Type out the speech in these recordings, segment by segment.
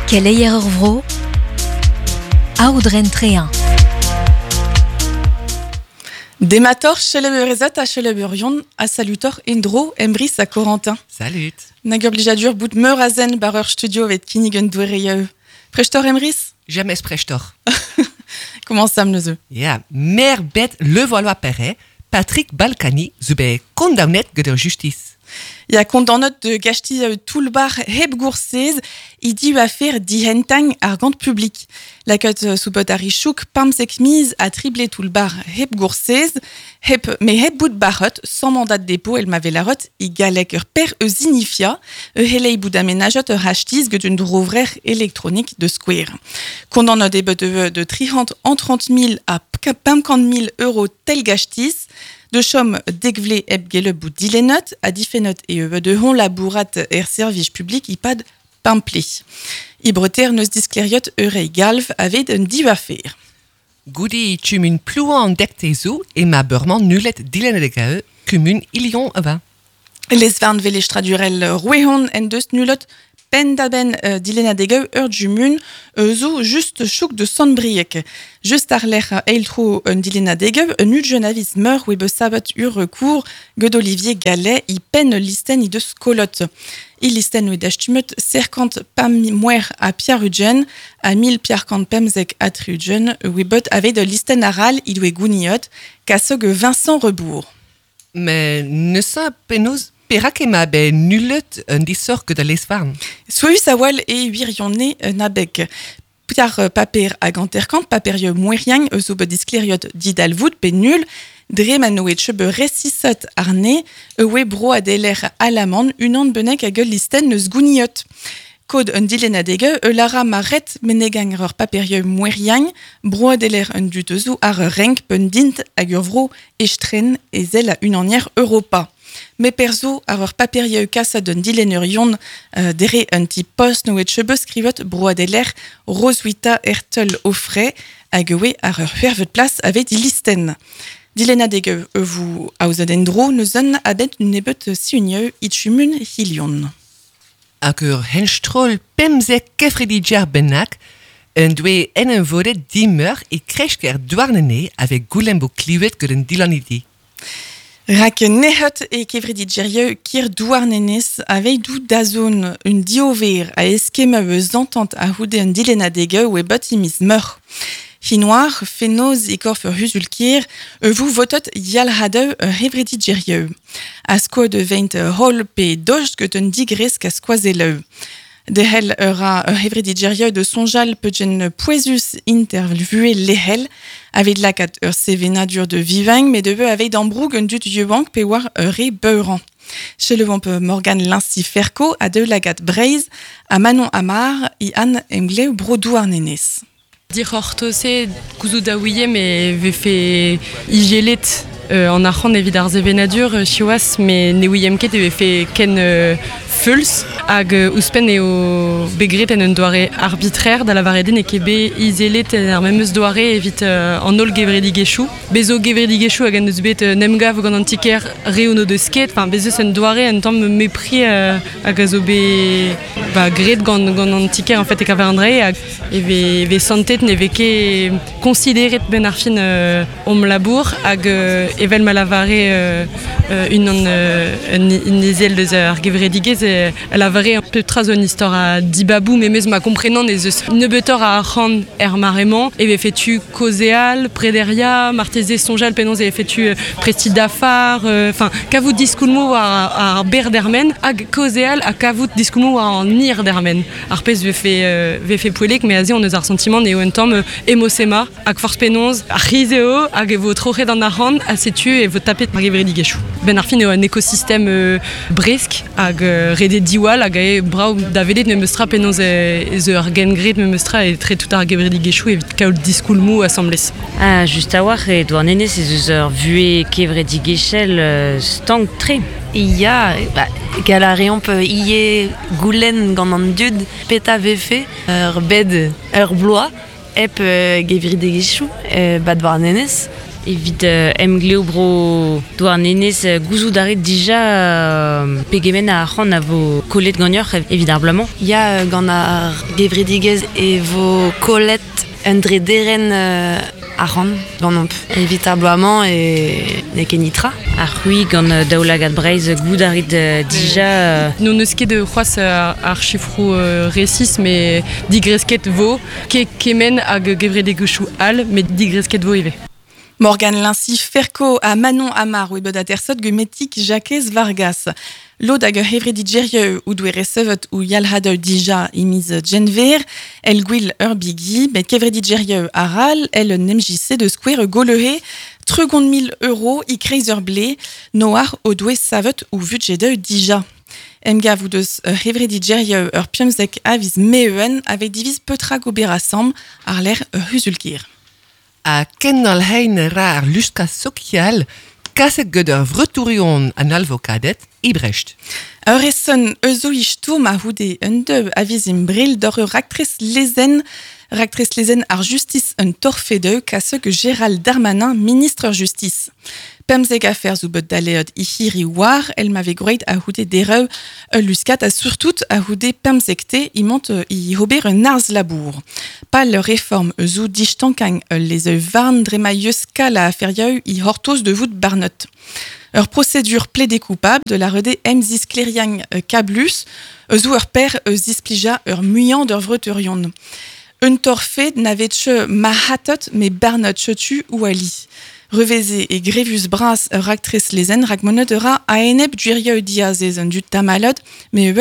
Keleier vro, Audren Tréan. Demator chelebeurzet a cheleburion a salutor Indro Embris a Corentin. Salut. Nag obligadur bout meur a zen bar ur studio vet kinigen douereieu. Prechtor Embris? Jamais prechtor. Comment ça me neuze? Ja, mer bet le Valois Perret, Patrick Balkany, zube condamnet de justice. Il y a condamnat de gachti toulbar heb goursez, il dit à faire dihentang argant public. La cote soupot arichouk pamsek mise à tribler toulbar heb goursez, mais heb bout barot, sans mandat de dépôt, elle m'avait la rote, il galek per zinifia, helei bout d'aménageur rachtis que d'une drovrer électronique de square. Condamnat des de 30 en 30 000 à 50 000 euros tel gachtis, de chom degvle eb gele bout dilenot, a difenot et de hon labourat service public ipad pamplé. Ibreter neus discleriot eurei galv avait un diva faire. Goudi tumun plouan dektezo et ma beurman nullet dilenedegae cumun ilion ava. Les varn vele stradurel rouehon en deus nulot pendaben dilenadegeu urdumun zo juste chouk de sonbriek. Just ar l'er eiltro un dilenadegeu un udjenavis meur webe sabat recours Godolivier Gallet i pen listen i deus kolot. I listen wedachtumut serkant pam muer a Pierre-Eugen, a 1000 Pierre-Kant pemzek a Triugen, webot avait de listen aral i doe gouniot, kasog Vincent Rebourg. Mais ne sa penos perak ema be nullet un dissor que de l'esvarn. Soyus awal e wirionne nabek. Piar paper a ganterkant, paperieu moeriang, zo be discleriot didalvoud pe nul, dre manoet chebe resisot arne, ewe bro a deler alamand, unan benek a gueul listen neus gouniot. Kod un dilenadege, lara maret menegang ur paperieu moeriang, bro a deler un dutezo ar renk pendint hag ur vro estren ezel a unanier Europa. Me perzo ar ur paperieu kasa d'un dilenurion dere un ti post noet chebe skrivet bro a deler rosuita ertel ofre hag ewe ar ur huervet plas ave di listen. Dilenadege vous auzadendro neuzen abet nebet siunieu itchumun hilion. Hag ur henstrol pemzek kefrediger benak, un doe en un vodet dimeur et krechker douarnene avec goulembo klivet que d'un dilanidi. Rak nehet e kevridigerieu kir douarnenes avait dou dazon un diover a eskema eus entente a houde un dilenadege ou e bot imis meur. Hinoir, fenoz e korf ur husulkir, vous votot yal hadeu revridigerieu. Asko de veint hol pe doj que un digres ka skoazeleu. De hel eura revridigerieu de sonjal peugen poesus intervue lehel, avec de la kat ur sevenadur de vivang, mais de veu avec d'ambroug un dut yeuank pe war re beuran. Chez le vamp Morgan Lincy Ferco a de la gat Breiz, a Manon Amar, i Anne Emgle brodouar nenes. Dir hortose gouzout da ouiem e vefe igelet en arc'hant evit ar zevenadur chioas, mais ne ouiem ket e vefe ken feuls hag ouspen eo begret en un doare arbitraire da la vareden e kebe izelet ar memeus doare evit an ol gevredigechou. Bezo gevredigechou hag an eus bet nemgav gant an tiker reono de sket, enfin bezeus un doare en tamm mepri hag a zo be gret gant an tiker en fait e kaver an dre hag e ve santet ne veke consideret ben ar fin om labour hag evel malavare un ezel deus ar gevredigez a lavare un peu traz un histoire a dibabou mais mes ma comprenant des nebetor a ran marement et fetu causéal prederia marteze sonjal penons et fetu presti dafar enfin kavout discoulmo a berdermen ag causéal a kavout discoulmo a nir dermen arpez ve fait poelek mais azi on eus ar sentiment ne un temps emosema ag force penons a rizeo ag vo troche dans a ran a setu et vo tapet par gevredigechou ben ar fin eo un écosystème bresk hag rede diwal hag e brao da velet me meustra penons e ur gengret me meustra e tre tout ar gevredigechou evit kaout diskoulmou assemblez. Ah, just a war e douarnenez ez eus ur vue kevredigechel stank tre. Ia, galareomp ie goulen gant an dud peta vefe ur bed ur bloa ep gevredigechou bad douarnenez Evit emgleo bro douarnenez gouzou d'aret déjà pegemen a ran a vo kollet gagneur évidemment. Il y a gant ar gevredigez et vo kollet endre deren a ran gant on évitablement et kenitra. Ar c'hui gant daoulagad breiz gout d'aret déjà. Nous ne ket de c'hoaz ar chifrou récis, mais digresket vo, kemen hag gevredigouchou al, mais digresket vo eve. Morgan Lincy Ferco a Manon Amar ou bedatersot gemetik Jacques Vargas. Lod hag hevredigerieù ou dwe recevet ou yalhadeu dija imiz genver, el gwil ur bigi, bet kevredigerieù aral, el nemjisse de square golehe, 300 000 € i kreizer ble, noar o dwe savet ou vudjedeu dija. Emgav ou deus hevredigerieù ur piemzek aviz meuen avec divis petra goberassam ar l'air husulkir. A ken al hein ra ar luska sokial, kasek gud ur vretourion an alvokadet i Brecht. Ur eson ezo ichtoum a houde un deub aviz imbril d'or ur raktres lezen ar justice un torfedeu kasek Gérald Darmanin, ministre justice. Pemzeg affaires ou bet daleod i hiri war, el m'ave groet a houde dereu luskat a surtout a houde pemzegte i mont i hober un arz labour. Pas leur réforme zou dichtankang les varn dremaius ka la affairieu i hortos de vout barnot. Ur procédure plaidé coupable de la rede emzis kleriang kablus, zou ur père zisplija ur muyan d'ur vreterion. Un torfed n'avetche mahatot me barnot chetu ou ali. Reveze et Grévus Bras raktres lezen rakmonodera a eneb duirieu diazez un dut tamalod, mais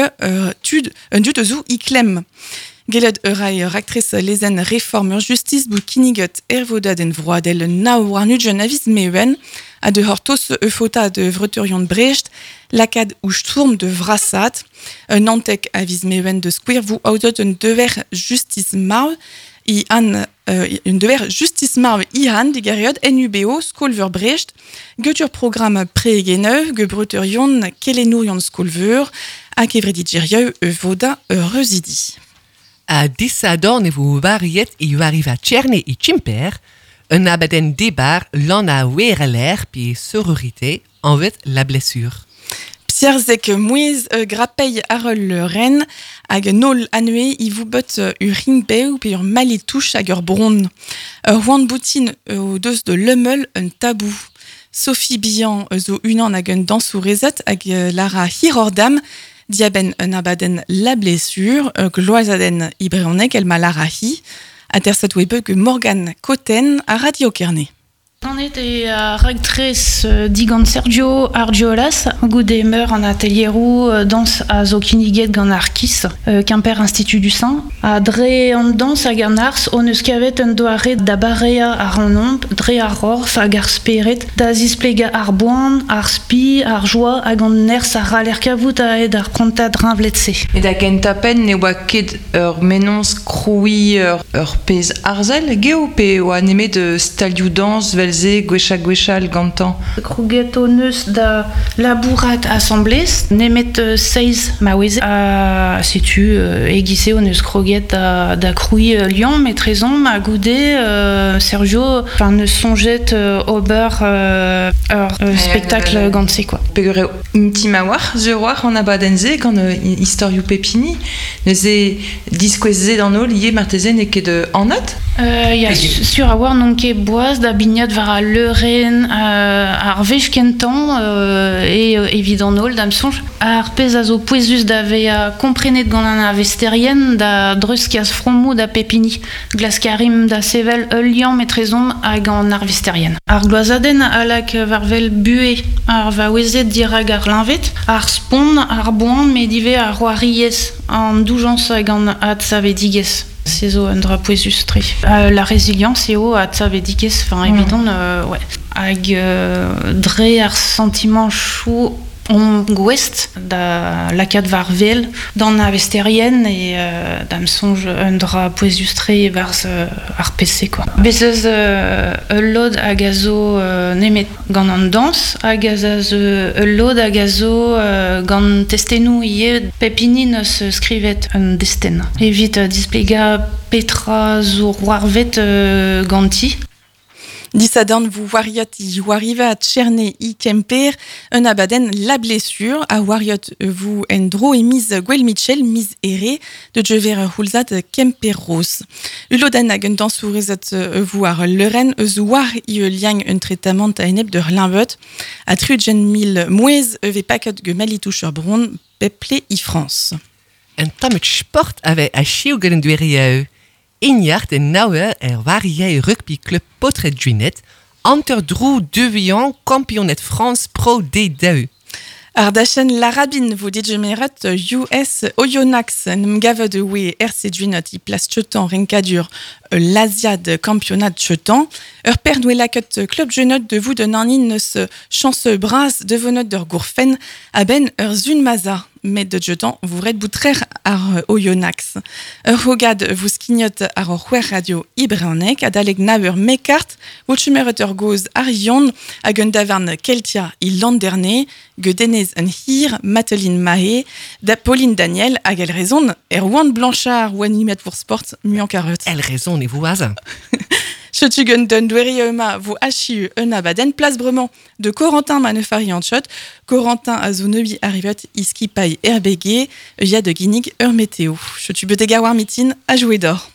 un dut zou iklem. Geled eurai raktres lezen réforme justice bou kinigot ervodad en vroadel na warnudjen aviz meuen, a de hortos eufota de vreterion de Brecht, lakad ou sturm de Vrassat, un nantek aviz meuen de squir vous audot un dever justice marv, i an un dever justice marv i han digeriod NUBO skolver Brecht, getur programme pre-geneu, gebruterion kelenourion skolver, a kevredigerieù voda reusidi. A dissador ne vous variet i arriva tcherne i chimper, un abaden débar l'en a wereler pi sororité en vet la blessure. Pierzek mouiz grapei arol le ren hag nol anue i voubot ur ringbeu pi ur malitouch hag ur bron. Ur oan boutin o deus de lemeul un tabou. Sophie Bihan zo unan hag un dansou rezet hag lara hirordam diaben un abaden la blessure gloazaden i breonek el ma lara hi a tersat webe que Morgan Coten a Radio Kerné. On était à rectrice d'Igan Sergio Argiolas, Goudé meur en atelier roux, danse à Zokiniget Ganarkis, Quimper Institut du Saint, à Dre en danse à Ganars, on escavet un doare d'Abarea à Renomp, Dre à Rorf, à Garsperet, d'Azisplega Arboan, Arspi, Arjoie, à Gandners, à Ralerkavout, à Ed, à Conta Drinvletse. Et à Gentapen, ne oa ket menons kroui pez arzel, geope oa neme de staliou danse, Gwechal gantan. Krugetonus da labourat assemblés, nemet 16 mawez a situ egise onus kroget da kroui Lyon, maîtrezon, ma goudé, Sergio, enfin ne songet ober spectacle gantse quoi. Pegure intimawar, zeuroar en abadenze, quand historiou pepini, neze disqueze dans nos liés martezen et que de en note. Il y a sur avoir non ke boise da bignat vara leuren ar vechkentan et évident nol d'amsonge ar pesazo poesus d'ave a comprenet gant an avesterien da druskias fromou da pepini glaskarim da sevel lian metrezom hag an arvesterien ar gloazaden alak varvel bue ar va oezet dirag ar linvet ar spon ar boan medive ar roariez an doujans hag an at savediges. C'est un drapoesus tri. La résilience est au à tsavedikes, enfin évident, ouais. Hag dre ar sentiment chou on ouest da lakad varvel dans avesterienne et dam songe un drapoesus tri vars ar PC quoi. Bezez lod agazo nemet gant an dans agazaz lod agazo gant testenou ie pepini neus skrivet un desten. Evit displega petra zo roarvet ganti. Dissadorn vous wariot I wariva tcherne I kemper un abaden la blessure a wariot vous endro et mise Gwel Mitchell mise ere de jever hulzad kemperos. Uloden hag un dansourezot vous ar leuren zouar I liang un traitement a eneb de limbot a trugen mil mouez ve paket ge malitoucher bron peple I France. En tamet sport avait a chiu garen dueriau. Ignart en nauwe varié rugby club Potre Dwinet, anter drou deviant campionnet France Pro D2. Ardachen la rabine vous dites gemeret US Oyonnax n'mgave de we RC Dwinet I place chetan renkadur l'Asiade campionat chetan perd we laket club genot de vous de nanin se chance bras de vonot der gourfen aben zun maza. Mais de jetan vous red boutrer ar Oyonnax. Hogad vous skignot ar houer radio Ibreanek adaleg naver mekart vous chumeret goz ar yon hag un davern keltia I landerne ge denez un hir Mateline Mahé da Pauline Daniel hag el raison Wand Blanchard ou animet pour sport muan karot. Elle raison et vous hasard. Chotugen don douerieuma vous hachiu un abaden place Brement de Corentin manefari en shot. Corentin a zounebi arrivet iski pai herbege ya de guinig météo. Chotu bedegawar mitin à jouer d'or.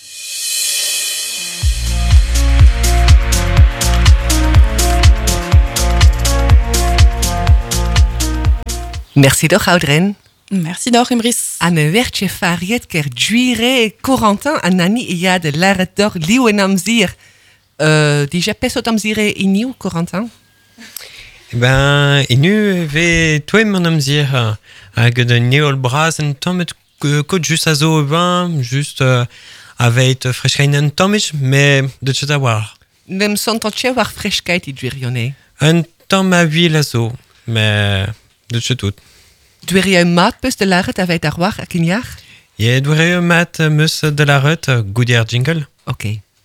Merci d'or, Audren. Merci d'or, Imris. An wertje fariet ker juire Corentin a nani ia de l'aret d'or liou en amzir. Déjà pesot amzire iniu, Corentin? Inu ve toi mon amzir hag de neol bras en tommet kot just a zo just avec freshkain en tommet, mais de tcheta war. Nem sontanche war freshkeit I duerionne. Un tom a vil a zo, mais de tchetout. Dueriau mat peus de l'aret avec ar war ak ignar? Ye dueriau mat meus de la rut goudier jingle. Ok.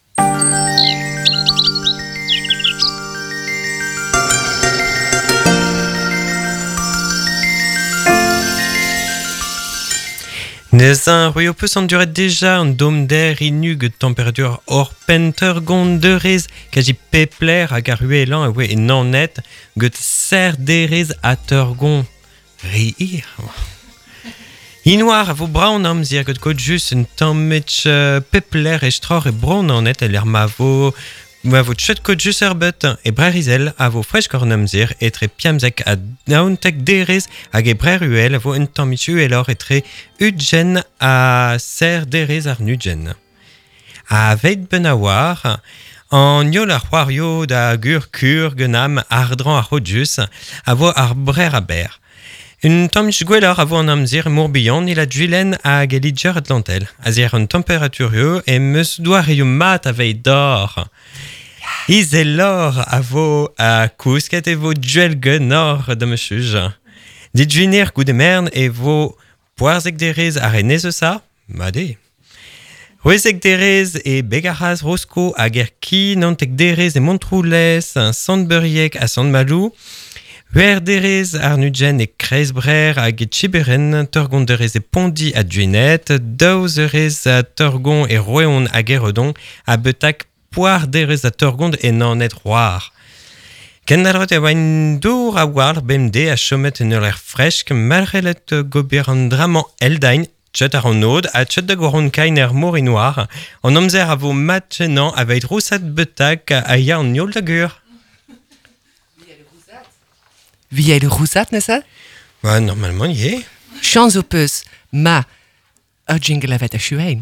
Nez un royo peus en duret déjà un dôme d'air inu de température hors pentergond de rez kaji pepler hag ar huelan a we en net get ser derez a tergond. Rire. Inoar, vo braun amzir get kot just un tammetch pepler e stror e braun an net el ma vo tchet kot just erbet e brerizel a vo fresh korn amzir e tre piamzek a dauntek derez hag e breruel a vo un tammetch uelor e tre udgen a ser derez ar nudgen. A veit ben a war, an yol ar c'hoario da gur kur genam ardran ar hodjus a vo ar brer a ber. Un tammich gwellor a vo an amzir mourbihan il a djulen a gelidjer atlantel. Azir un temperaturio e meus doario mat a veit d'or. Izelor a vo a kousket e vo djuel genor da me chuj. Dit juinir goude mern e vo poarzek derez ar enez sa? Made. Roezek derez e begaraz rosko hag er ki nantek derez e montroulez, sandburiek a sandmalou, Huer derez ar nudgen e kreizbrer hag e tchiberen, teurgon derez e pondi a duenet, daouz eurez a teurgon e roeon hag e redon, a betak poar derez a teurgond e nanet roar. Ken alret e oain dour a war bemde a chomet en ur er fresk, malrelet gober an draman eldain, tchet ar an od, a tchet da goron kain er morinoar, an amzer a vo matchenan a veit rousat betak a ya an niol da gur. Wie le rousat, n'est-ce? Normalement, yé. Chans au peus, ma a jingle avait a chuein.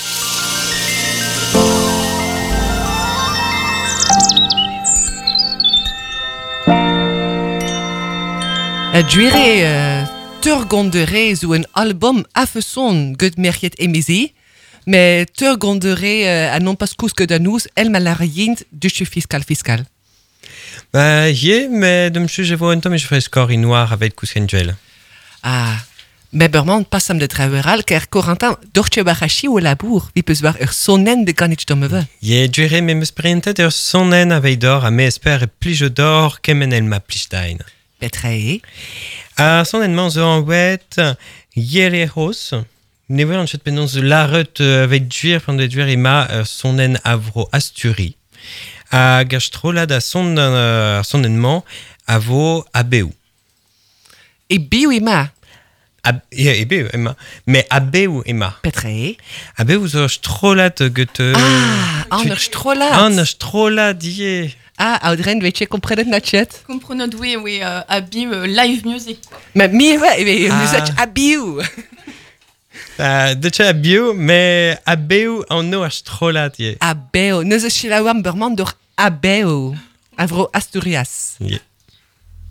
A duire turgond de rez ou un album a feson gut merket emizi, mais turgond de rez a non pas kous que danous el malarient du fiscal. Yé, mais de m'chu je vois un temps mais je ferai score in noir avec kousken duel. Ah, mais berman passam de traveral car Corentin dorche barachi ou labour, vi peus war sonnen de ganich domeve. Yé, duire me meus printet sonnen avec d'or a me esper e plige d'or kemenel ma plistein. Petre. A sonnenman zo an wet yele hos. Ne voit en chet penons la rut avec duire pendant de duire ima sonnen avro asturi. hag ar strolad a son enman a vo abeu. E biou ema. Ebeu ema. Me abeu ema. Petre? Abeu zo strolad gete... An ur strolad. An ar strolad, ie. Audren, weet je comprenet nachet? Comprenons oui, abim live music. Mais mi, nous êtes à biou. De tche abeu, me abeu an no ar strolad, ie. Abeo. Nous êtes chez la Wamberman d'or Abeo. Avro Asturias. Ie.